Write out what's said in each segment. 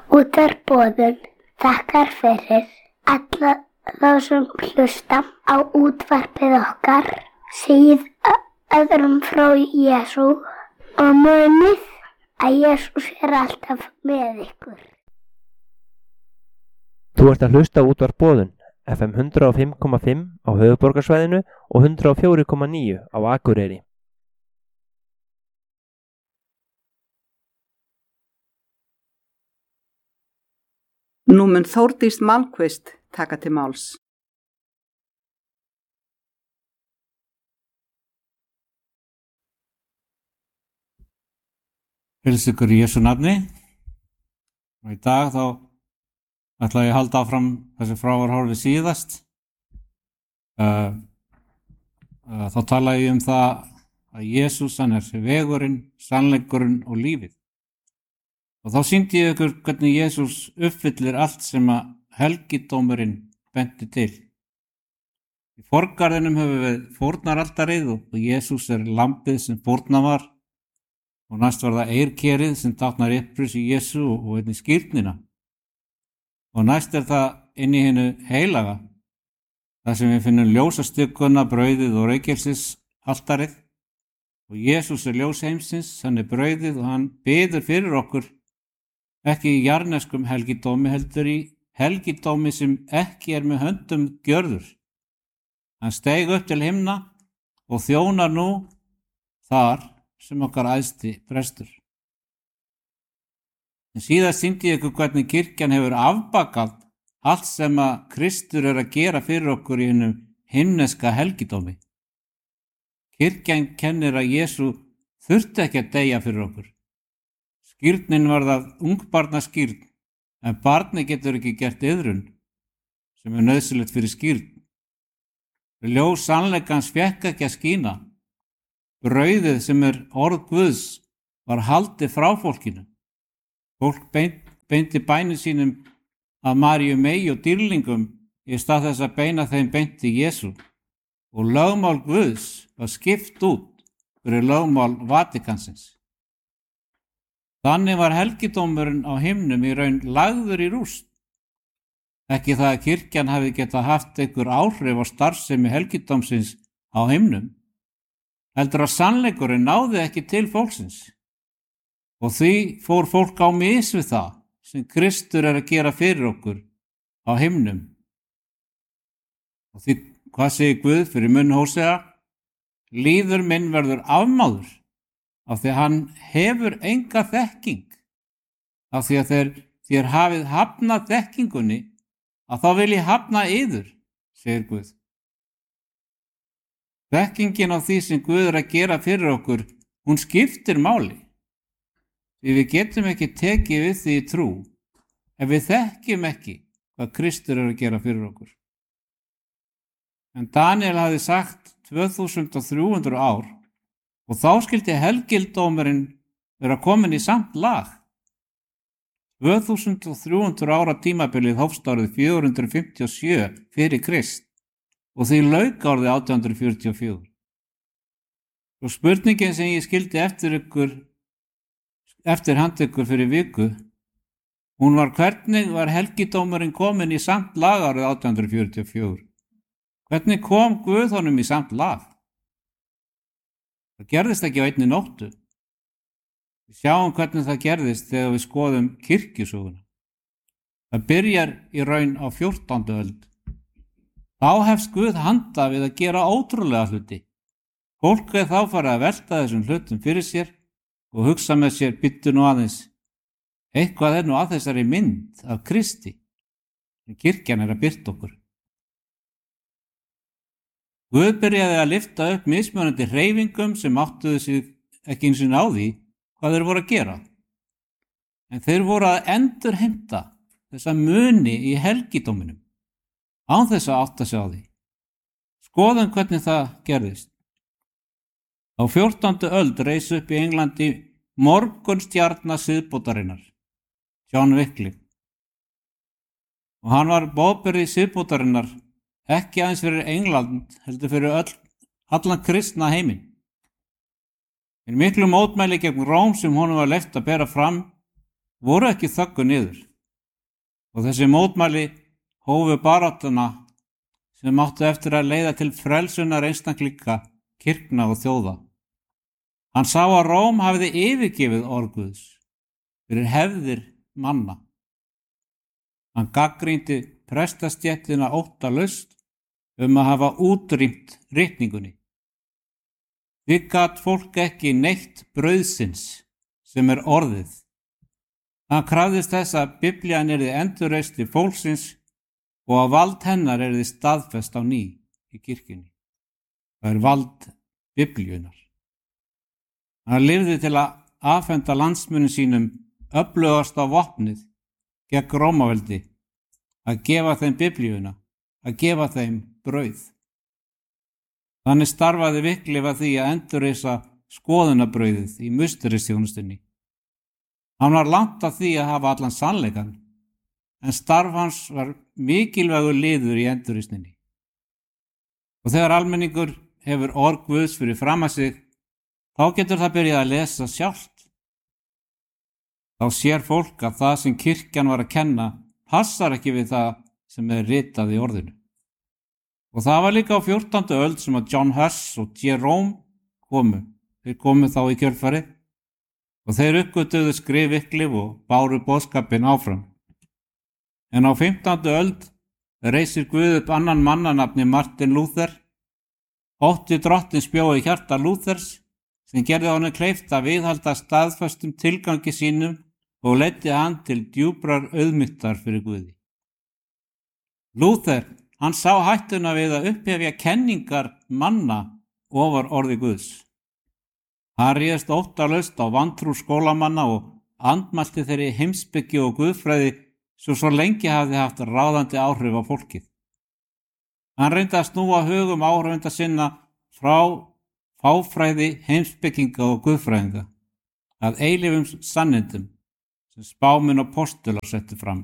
Útvarp.boðun þakkar fyrir alla þá sem hlusta á útvarpið okkar, segið öðrum frá Jesú og munið að Jesús alltaf með ykkur. Þú ert að hlusta á Útvarp.boðun, FM 105,5 á höfuðborgarsvæðinu og 104,9 á Akureyri. Nú mun Þórdís Malmquist taka til máls. Heilsa ykkur í Jesú nafni. Og í dag þá ætla ég að halda áfram þessi frávarhorfi síðast. Þá tala ég það að Jesús hann vegurinn, sannleikurinn og lífið. Og þá sýndi ég ykkur hvernig Jesús uppfyllir allt sem að helgidómurinn benti til. Í forgarðinum höfum við fórnaraltarið og Jesús lambið sem fórnað var. Og næst var það eyrkerið sem táknar uppris í Jesú og einnig skírnina. Og næst það inn í hinu heilaga, þar sem við finnum ljósastykkuna, brauðið og reykelsisaltarið. Og Jesús ljós heimsins, hann brauðið og hann biður fyrir okkur, ekki í jarðneskum helgidómi, heldur í helgidómi sem ekki með höndum gjörður. Hann steig upp til himna og þjónar nú þar sem okkar æðsti prestur. En síðan sýndi ég ykkur hvernig kirkjan hefur afbakað allt sem að Kristur að gera fyrir okkur í hinum himneska helgidómi. Kirkjan kennir að Jesú þurfti ekki að deyja fyrir okkur. Skírnin var það ungbarnaskírn, en barni getur ekki gert iðrun, sem nauðsynlegt fyrir skírn. Ljós sannleikans fékk ekki að skína. Brauðið sem orð Guðs var haldið frá fólkinu. Fólk beinti bænum sínum að Maríu mey og dýrlingum í stað þess að beina þeim beinti Jesú. Og lögmál Guðs var skipt út fyrir lögmál Vatikansins. Þannig var helgidómurinn á himnum í raun lagður í rúst. Ekki það að kirkjan hafi getað haft einhver áhrif á starfsemi helgidómsins á himnum, heldur að sannleikurinn náði ekki til fólksins. Og því fór fólk á mis við það sem Kristur að gera fyrir okkur á himnum. Og því, hvað segir Guð fyrir munn Hósea? Líður minn verður afmáður, af því að hann hefur enga þekking, af því að þér hafið hafnað þekkingunni, að þá vil ég hafna yður, segir Guð. Þekkingin á því sem Guð að gera fyrir okkur, hún skiptir máli. Því við getum ekki tekið við því í trú, ef við þekkjum ekki hvað Kristur að gera fyrir okkur. En Daniel hafði sagt 2300 ár, og þá skildi helgidómurinn vera komin í samt lag. 2300 ára tímabilið hófst árið 457 fyrir Krist og því lauk árið 1844. Og spurningin sem ég skildi eftir hand ykkur fyrir viku, hún var hvernig var helgidómurinn komin í samt lag árið 1844? Hvernig kom Guð honum í samt lag? Það gerðist ekki á einni nóttu. Við sjáum hvernig það gerðist þegar við skoðum kirkjusöguna. Það byrjar í raun á 14. öld. Þá hefst Guð handa við að gera ótrúlega hluti. Fólk þá farið að velta þessum hlutum fyrir sér og hugsa með sér, bíddu nú aðeins. Eitthvað nú að þessari mynd af Kristi sem kirkjan að birta okkur. Guð byrjaði að lyfta upp mismunandi hreyfingum sem áttuðu sig ekki eins og á því hvað þeir voru að gera. En þeir voru að endurheimta þessa muni í helgidóminum, án þess að átta sig á því. Skoðum hvernig það gerðist. Á 14. öld reis upp í Englandi morgunstjarna siðbótarinnar, John Wycliffe. Og hann var boðberi siðbótarinnar, ekki aðeins fyrir England, heldur fyrir allan kristna heiminn. En miklu mótmæli gegn Róm sem honum var leyft að bera fram voru ekki þöggu niður. og þessi mótmæli hófu baráttuna sem áttu eftir að leiða til frelsunar einstaklinga, kirkna og þjóða. Hann sá að Róm hafiði yfirgefið orð Guðs fyrir hefðir manna. Hann gagnrýndi prestastéttina óttalaust að hafa útrýmt ritningunni. Því gat fólk ekki neytt brauðsins sem orðið. Hann krafðist þess að Biblían yrði endurreist til fólksins og að vald hennar yrði staðfest á ný í kirkjunni. Það vald Biblíunar. Hann lifði til að afhenda landsmönnum sínum öflugasta vopnið gegn Rómaveldi, að gefa þeim Biblíuna, að gefa þeim brauð. Þannig starfaði Wycliffe að því að endurreisa skoðunabrauðið í musterisþjónustunni. Hann var langt af því að hafa allan sannleikann, en starf hans var mikilvægur liður í endurreisninni. Og þegar almenningur hefur orð Guðs fyrir fram að sig, þá getur það byrjað að lesa sjálft. Þá sér fólk að það sem kirkjan var að kenna passar ekki við það sem ritað í orðinu. Og það var líka á 14. öld sem að John Huss og Jerome komu. Þeir komu þá í kjölfarið og þeir uppgötuðu skrif Wycliffe og báru boðskapinn áfram. En á 15. öld reisir Guð upp annan mannanafni Martin Luther. Ótti drottins bjó í hjarta Luthers sem gerði honum kleift að viðhalda staðföstum tilgangi sínum og leiddi hann til djúprar auðmýktar fyrir Guði. Luther, hann sá hættuna við að upphefja kenningar manna ofar orði Guðs. Hann réðst óttalaust á vantrú skólamanna og andmælti þeirri heimspeki og guðfræði svo lengi hafði haft ráðandi áhrif á fólkið. Hann reyndi að snúa hugum áhrifenda sinna frá fáfræði, heimspekinga og guðfræðinga að eilífum sannindum sem spámenn og postular settu fram.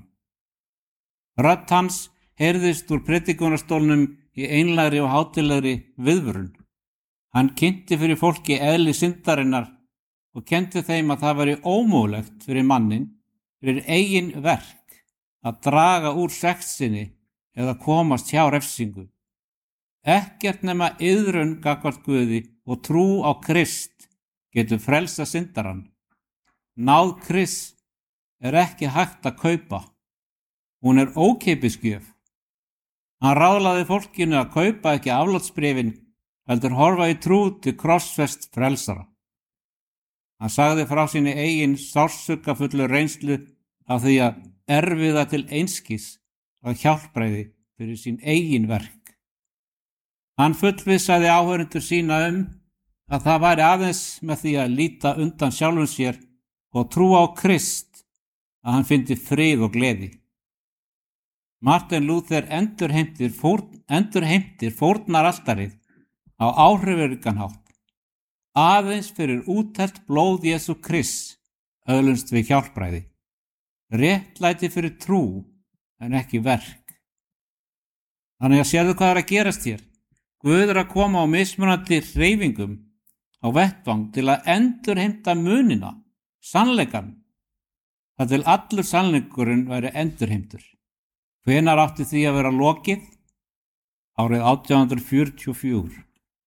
Rödd hans heyrðist úr predikunarstólnum í einlægri og hátilegri viðvörun. Hann kynnti fyrir fólki eðli syndarinnar og kenndi þeim að það væri ómögulegt fyrir mannin, fyrir eigin verk, að draga úr sekt sinni eða komast hjá refsingu. Ekkert nema iðrun gagnvart Guði og trú á Krist getur frelsa syndarann. Náð Krist ekki hægt að kaupa. Hún ókeypis gjöf. Hann ráðlaði fólkinu að kaupa ekki aflátsbréfin, heldur horfa í trú til krossfest frelsara. Hann sagði frá sinni eigin sársaukafullu reynslu af því að erfiða til einskis að hjálpræði fyrir sín eigin verk. Hann fullvissaði áhörendur sína að það væri aðeins með því að líta undan sjálfum sér og trú á Krist að hann fyndi frið og gleði. Martin Luther endurheimtir fórnaraltarið á áhrifaríkan hátt. Aðeins fyrir útelt blóð Jesú Krists öðlumst við hjálpræði. Réttlæti fyrir trú en ekki verk. Þannig að sérðu hvað að gerast hér. Guð að koma á mismunandi hreyfingum á vettvang til að endurheimta munina, sannleikann. Það til allur sannleikurinn væri endurheimtur. Hvenær átti því að vera lokið? Árið 1844.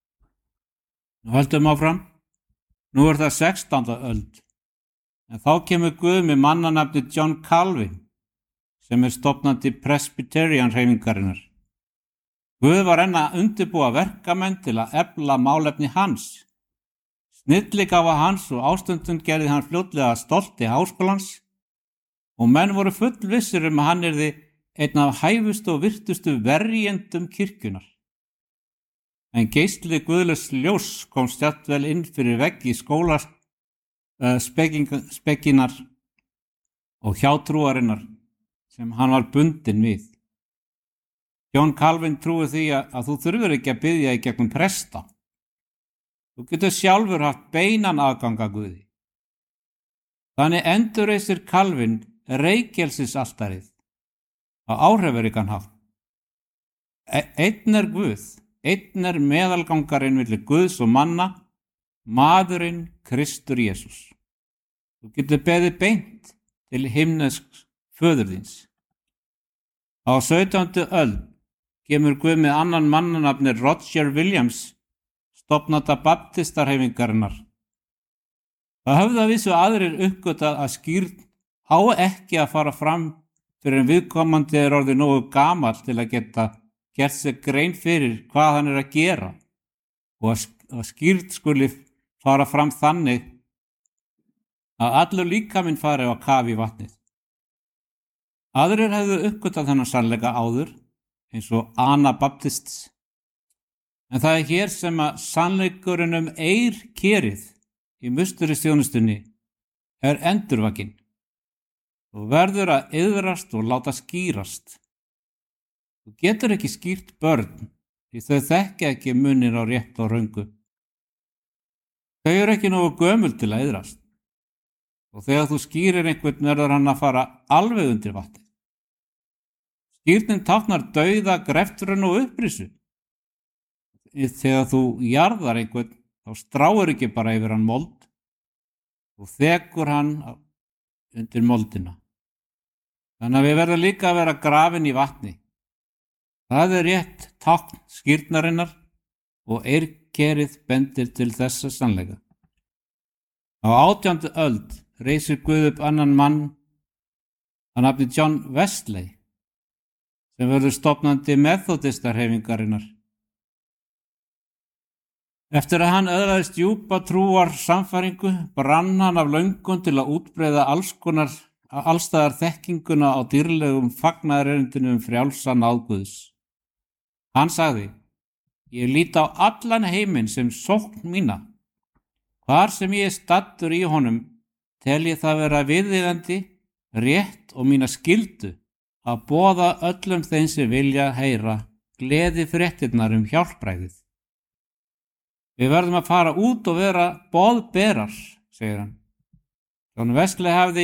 Nú höldum áfram. Nú það 16. öld. En þá kemur Guð með mannanafni John Calvin, sem stofnandi Presbyterian hreyfingarinnar. Guð var enn að undirbúa verkamenn til að efla málefni hans. Snilligáfa hans og ástundum gerði hann fljótlega stolti háskólans og menn voru fullvissir að hann yrði einn af hæfustu og virtustu verjendum kirkjunar. En geisli guðlaus ljós kom stjættvel inn fyrir veggi skóla spekinar og hjátrúarinnar sem hann var bundinn við. John Calvin trúi því að þú þurfur ekki að biðja í gegnum presta. Þú getur sjálfur haft beinan aðgang að Guði. Þannig endurreisir Calvin reykelsisaltarið á áhrifaríkan hátt. Einn Guð, einn meðalgangarinn milli Guðs og manna, maðurinn Kristur Jesús. Þú getur beðið beint til himnesks föður þíns. Á 17. öld kemur Guð með annan mannanafni Roger Williams, stofnanda baptistarhefingarinnar. Það höfðu að vísu aðrir uppgötvað að skírn á ekki að fara fram fyrir en viðkomandi orðið nógu gamall til að geta gert sér grein fyrir hvað hann að gera og að skírn skuli fara fram þannig að allur líkaminn fari á kaf í vatnið. Aðrir hefðu uppgötvað þennan sannleika áður, eins og Anabaptists, en það hér sem að sannleikurinn eirkerið í musterisþjónustunni endurvakinn og verður að iðrast og láta skýrast. Þú getur ekki skýrt börn því þau þekkja ekki muninn á rétt og röngu. Þau eru ekki nógu gömul til að iðrast og þegar þú skýrir einhvern verður hann að fara alveg undir vatnið. Skýrnin táknar dauða, greftrun og upprisu. Þegar þú jarðar einhvern þá stráir ekki bara yfir hann mold og þekur hann undir moldina. Þannig að við verðum líka að vera grafin í vatni. Það er rétt tákn skýrnarinnar og eirkerið bendir til þessa sannleika. Á 18. öld reisir Guð upp annan mann að nafni John Wesley sem verður stofnandi methodistarhefingarinnar. Eftir að hann öðlaðist djúpa trúar sannfæringu brann hann af löngun til að útbreiða allstaðar þekkinguna á dýrlegum fagnaðarerindinu frjálsa náð Guðs. Hann sagði: Ég lít á allan heiminn sem sókn mína. Hvar sem ég stattur í honum tel ég það vera viðeigandi, rétt og mína skyldu að boða öllum þeim sem vilja heyra gleði fréttirnar hjálpræðið. Við verðum að fara út og vera boðberar, segir hann. John Wesley hafði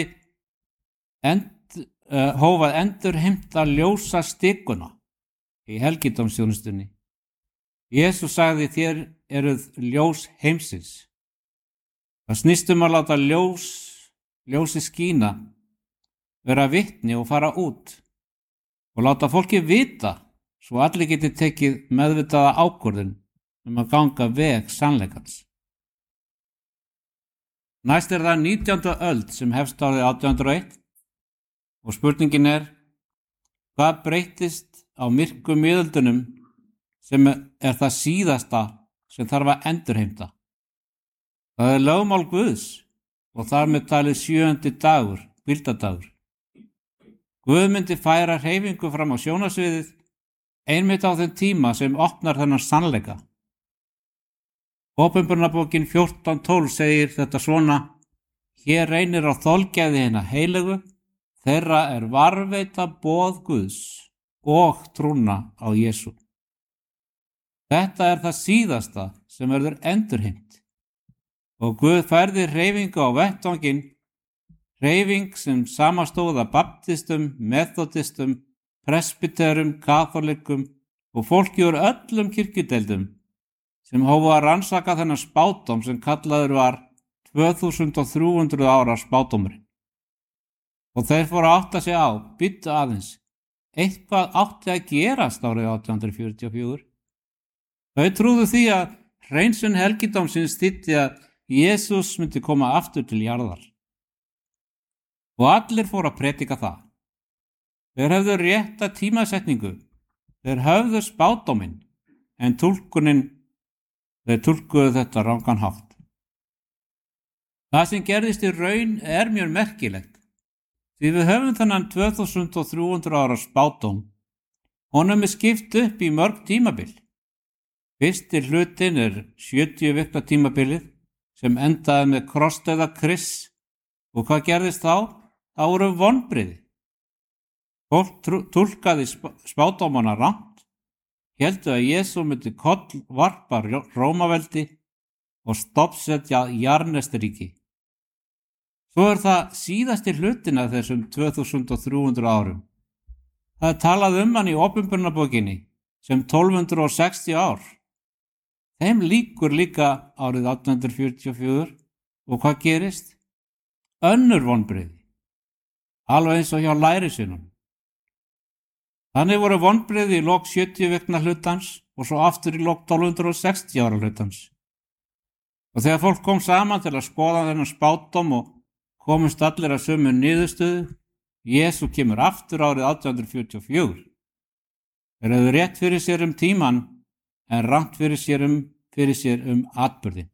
hófað endurheimta ljósa stikuna í helgidómsþjónustunni. Jesús sagði: Þér eruð ljós heimsins. Það snýst að láta ljósi skína, vera vitni og fara út og láta fólki vita svo allir geti tekið meðvitaða ákvörðun að ganga veg sannleikans. Næst er það 19. öld sem hefst árið 1801 og spurningin er: hvað breytist á myrkum miðöldunum sem er það síðasta sem þarf að endurheimta? Það er lögmál Guðs og þar með talið 7. dagur, hvíldadagur. Guð myndi færa hreyfingu fram á sjónarsviðið einmitt á þeim tíma sem opnar þennan sannleika. Åpenbarunarbókin 14:12 segir þetta svona: Hér reynir á þolgæði hinna heilögu, þeirra er varveita boð Guðs og trúna á Jesú. Þetta er það síðasta sem verður endurheimt og Guð færði hreyfingu á vettvanginn, hreyfing sem samastóð af baptistum, methodistum, presbyterum, kaþolikum og fólki úr öllum kirkjudeildum sem hófu að rannsaka þennan spádóm sem kallaður var 2300 ára spádómurinn. Og þeir fóru að átta sig á, bíddu aðeins, eitthvað átti að gerast árið 1844. Þau trúðu því að hreinsun helgidómsins þýddi að Jesús myndi koma aftur til jarðar. Og allir fóru að predika það. Þeir höfðu rétta tímasetningu, þeir höfðu spádóminn, en þeir túlkuðu þetta rangan hátt. Það sem gerðist í raun er mjög merkilegt, því við höfum þennan 2300 ára spádóm. Honum er skipt upp í mörg tímabil. Fyrsti hlutin er 70 vikna tímabilið sem endaði með krossdauða Krists. Og hvað gerðist þá? Það voru vonbrigði. Fólk túlkaði spádómana rangt, héldu að Jesú myndi kollvarpa Rómaveldi og stoppsetja Jarnesteríki. Svo er það síðasti hlutin af þessum 2300 árum. Það er talað hann í Åpenbarunarbókinni sem 1260 ár. Þeim lýkur líka árið 1844 og hvað gerist? Önnur vonbrigði, alveg eins og hjá lærisveinum. Þannig voru vonbrigði í lok 70 vikna hlutans og svo aftur í lok 1260 ára hlutans. Og þegar fólk kom saman til að skoða þennan spádóm og komust allir að sömu niðurstöðu, Jesú kemur aftur árið 1844. Þeir hefðu rétt fyrir sér tíman en rangt fyrir sér atburðinn.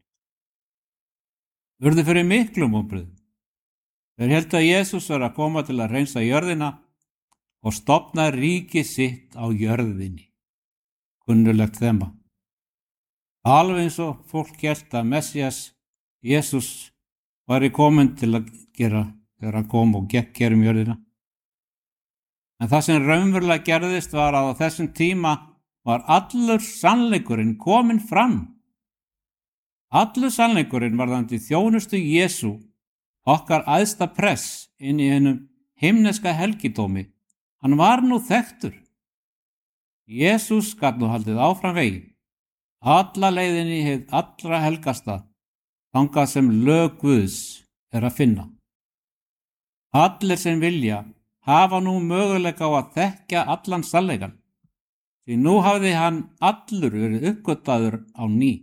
Urðu fyrir miklum vonbrigðum. Þeir héldu að Jesús var að koma til að hreinsa jörðina og stofna ríki sitt á jörðinni. Kunnulegt þema. Alveg eins og fólk hélt að Messías, Jesús, var komin til að gera þegar hann kom og gekk hér jörðina. En það sem raunverulega gerðist var að á þessum tíma var allur sannleikurinn kominn fram. Allur sannleikurinn varðandi þjónustu Jesú, okkar æðsta press inn í hennum himneska helgidómi, hann var nú þekktur. Jesús gat nú haldið áfram vegi, alla leiðinni hið allra helgasta, þangað sem lög Guðs að finna. Allir sem vilja hafa nú möguleika á að þekkja allan sannleikann, því nú hafði hann allur verið uppgötvaður á ný.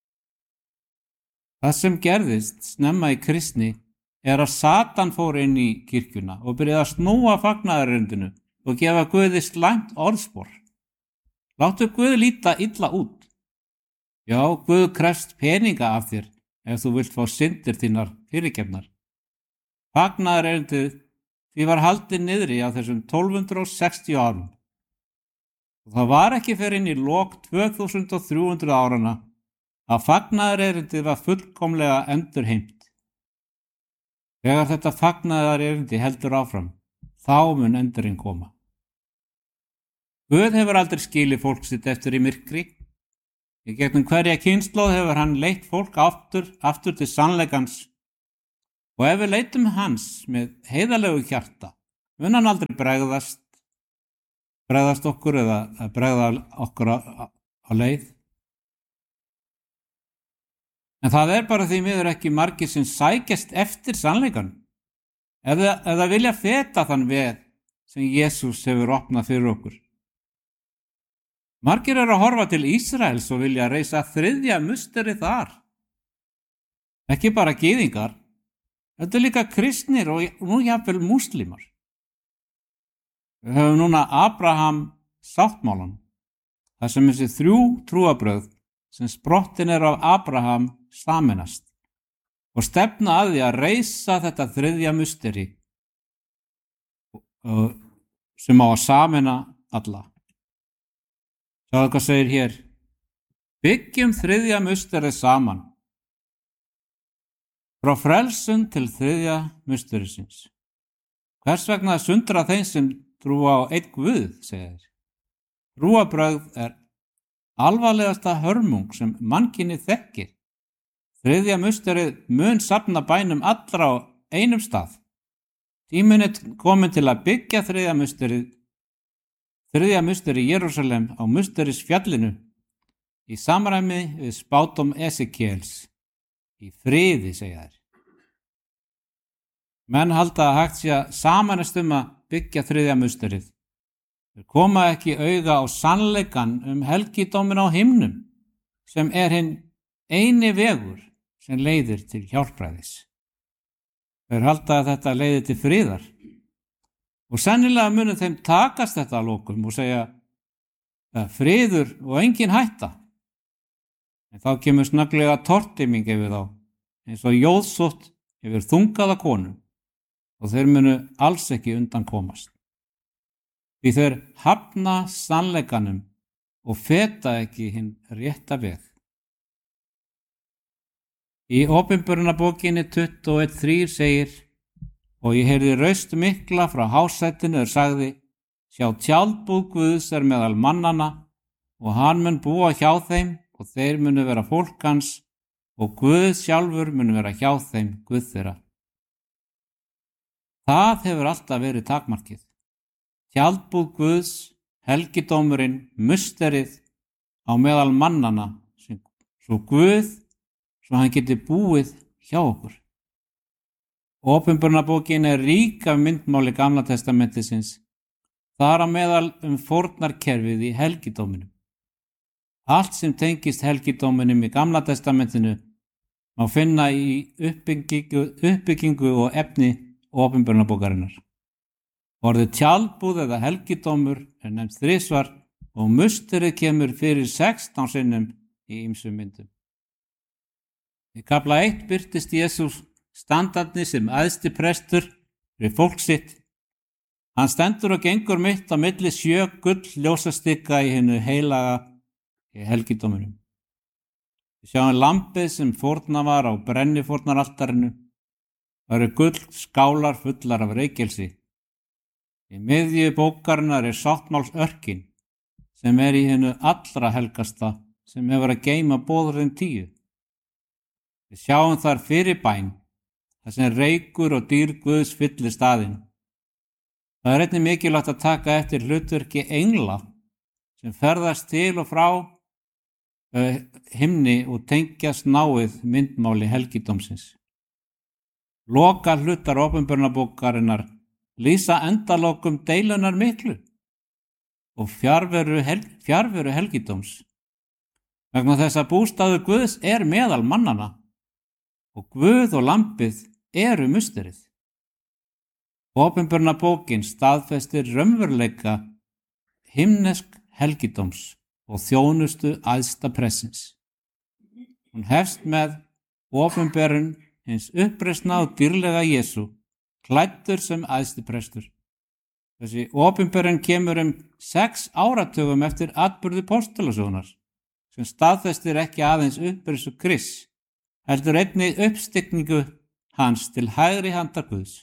Það sem gerðist snemma í kristni að Satan fór inn í kirkjuna og byrjaði að snúa fagnaðarerindinu og gefa Guði slæmt orðspor. Láttu Guð líta illa út. Já, Guð krefst peninga af þér ef þú vilt fá syndir þínar fyrirgefnar. Fagnaðarerindið því var haldið niðri á þessum 1260 árum. Og það var ekki fyrir inn í lok 2300 árana að fagnaðarerindið var fullkomlega endurheimt. Þegar þetta fagnaðarerindi heldur áfram, þá mun endurinn koma. Guð hefur aldrei skilið fólk sitt eftir í myrkri. Í gegnum hverja kynslóð hefur hann leitt fólk aftur til sannleikans. Og ef við leitum hans með heiðarlegu hjarta, mun hann aldrei bregðast okkur eða bregða okkur á leið. En það bara því miður ekki margir sem sækjast eftir sannleikan, eða vilja feta þann veg sem Jesús hefur opnað fyrir okkur. Margir að horfa til Ísraels og vilja reisa 3. musteri þar. Ekki bara gyðingar, þetta líka kristnir og nú jafnvel múslimar. Við höfum núna Abraham sáttmálan, þar sem þessi 3 trúarbrögð sem sprottin af Abraham sameinast og stefna að því að reisa þetta 3. musteri sem á að sameina alla. Sjáðu hvað segir hér. Byggjum 3. musterið saman. Frá frelsun til 3. musterisins. Hvers vegna sundra þeim sem trúa á einn Guð, segja þeir. Trúarbrögð alvarlegasta hörmung sem mannkynið þekkir. 3. musterið mun safna bænum allra á einum stað. Tíminn komin til að byggja 3. musterið. 3. musteri Jerúsalem á musterisfjallinu í samræmi við spádóm Esekiels. Í friði, segja þeir. Menn halda að hægt sé að samanast að byggja 3. musterið. Þeir koma ekki auga á sannleikan helgidómin á himnum, sem hinn eini vegur sem leiðir til hjálpræðis. Þeir halda að þetta leiðir til friðar. Og sennilega munu þeim takast þetta að lokum og segja friður og engin hætta. En þá kemur snögglega tortiming yfir þá, eins og jóðsótt yfir þungaða konu, og þeir munu alls ekki undan komast. Því þeir hafna sannleikanum og feta ekki hinn rétta veg. Í Opinberunarbókinni 21:3 segir: Og ég heyrði raust mikla frá hásættinu sagði: Sjá, tjaldbúð Guðs meðal mannanna og hann mun búa hjá þeim og þeir munu vera fólk hans og Guð sjálfur munu vera hjá þeim, Guð þeirra. Það hefur alltaf verið takmarkið. Tjaldbúð Guðs, helgidómurinn, musterið á meðal mannanna, svo Guð, svo hann geti búið hjá okkur. Opinberunarbókin rík af myndmáli Gamla testamentisins, Þar á meðal fórnarkerfið í helgidóminum. Allt sem tengist helgidóminum í Gamla testamentinu má finna í uppbyggingu og efni opinberunarbókarinnar. Orðið tjaldbúð eða helgidómur er nefnt 3 og musterið kemur fyrir 16 sinnum í ýmsum myndum. Í kafla 1 birtist Jesús standandi sem æðsti prestur fyrir fólk sitt. Hann stendur og gengur mitt á milli 7 gull-ljósastika í hinu heilaga í helgidóminum. Við sjáum lampið sem fórnað var á brennifórnaraltarinu. Það eru gullskálar fullar af reykelsi. Í miðju bókarinnar er sáttmálsörkin sem er í hinu allra helgasta sem hefur að geyma boðorðin 10. Við sjáum þar fyrirbæn þar sem reykur og dýr Guðs fyllir staðinn. Það er einnig mikilvægt að taka eftir hlutverki engla sem ferðast til og frá himni og tengjast náið myndmáli helgidómsins. Loka hlutar opinberunarbókarinnar lýsa endalokum deilunar miklu og fjarveru helgidóms. Vegna þess að bústaður Guðs er meðal mannana og Guð og lambið eru musterið. Opinberunarbókin staðfestir raunveruleika himnesk helgidóms og þjónustu æðsta prestsins. Hún hefst með opinberun hins uppreisna og dýrlega Jesú, klæddur sem æðsti prestur. Þessi opinberun kemur 6 áratugum eftir atburði postulasögunar, sem staðfestir ekki aðeins upprisu Krists, heldur einnig uppstigningu hans til hægri handar Guðs.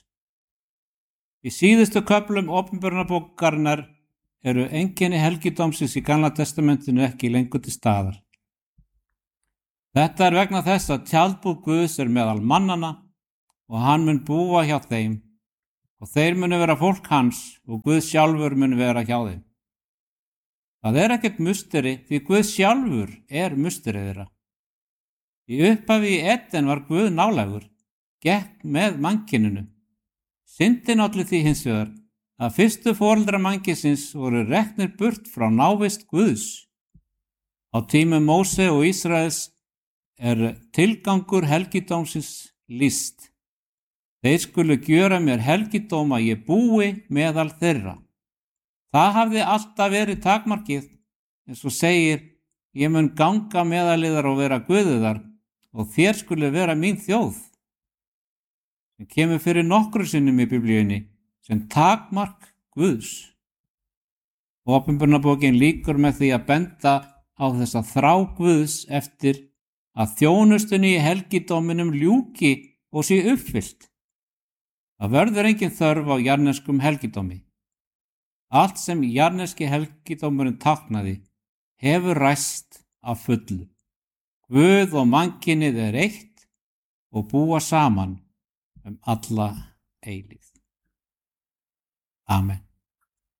Í síðustu köflum opinberunarbókarinnar eru einkenni helgidómsins í Gamla testamentinu ekki lengur til staðar. Þetta er vegna þess að tjaldbúð Guðs er meðal mannana og hann mun búa hjá þeim og þeir munu vera fólk hans og Guð sjálfur mun vera hjá þeim. Það er ekkert musteri því Guð sjálfur er musterið þeirra. Í upphafi í Eden var Guð nálægur, gekk með mannkyninu. Syndin olli því hins vegar að fyrstu foreldrar mannkynsins voru reknir burt frá návist Guðs. Á tímum Móse og Ísraels er tilgangur helgidómsins lýst. Þeir skulu gjöra mér helgidóm að ég búi meðal þeirra. Það hafði alltaf verið takmarkið, eins og segir, ég mun ganga meðaliðar og vera Guðiðar og þér skulu vera mín þjóð. Sem kemur fyrir nokkru sinnum í Biblíunni sem takmark Guðs. Opinberunarbókin lýkur með því að benda á þessa þrá Guðs eftir að þjónustunni í helgidóminum ljúki og sé uppfyllt. Það verður engin þörf á jarneskum helgidómi. Allt sem jarneski helgidómurinn táknaði hefur ræst af fullu. Guð og mannkynið er eitt og búa saman alla eilífð. Amen.